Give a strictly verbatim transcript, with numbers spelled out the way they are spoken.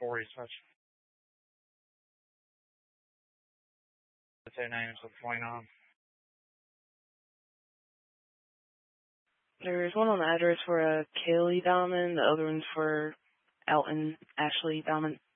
four such. What's their names? What's going on? There's one on the address for uh, Kaylee Diamond. The other one's for Alton Ashley Diamond.